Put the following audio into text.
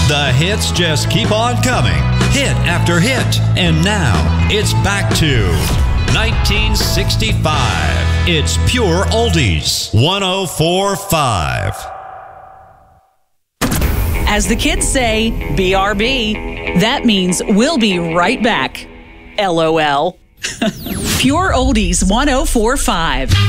The hits just keep on coming, hit after hit. And now, it's back to 1965. It's Pure Oldies, 104.5. As the kids say, BRB. That means we'll be right back. LOL. Pure Oldies, 104.5.